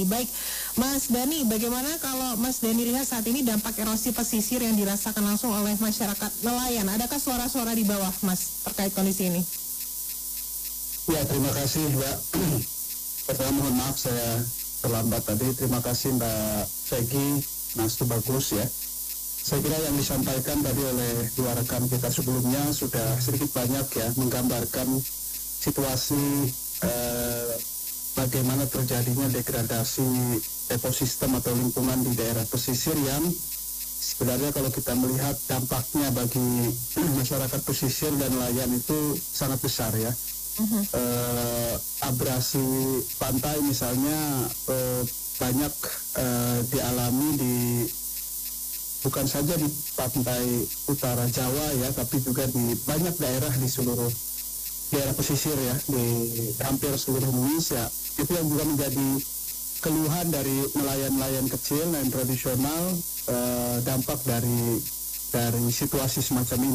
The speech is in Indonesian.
Baik, Mas Dani, bagaimana kalau Mas Dani lihat saat ini dampak erosi pesisir yang dirasakan langsung oleh masyarakat nelayan? Adakah suara-suara di bawah, Mas, terkait kondisi ini? Ya, terima kasih, Mbak. Pertama, mohon maaf saya terlambat tadi. Terima kasih Mbak Segi, Mas, itu bagus ya. Saya kira yang disampaikan tadi oleh dua rekan kita sebelumnya sudah sedikit banyak ya menggambarkan situasi bagaimana terjadinya degradasi ekosistem atau lingkungan di daerah pesisir yang sebenarnya kalau kita melihat dampaknya bagi masyarakat pesisir dan nelayan itu sangat besar ya. Abrasi pantai misalnya banyak dialami di bukan saja di pantai utara Jawa ya, tapi juga di banyak daerah di seluruh daerah pesisir ya, di hampir seluruh Indonesia. Itu yang juga menjadi keluhan dari nelayan-nelayan kecil, nelayan tradisional, dampak dari situasi semacam ini.